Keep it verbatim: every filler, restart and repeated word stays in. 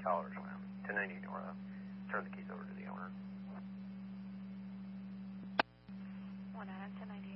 Callers, ma'am. ten ninety North. Turn the keys over to the owner. one nine ten ninety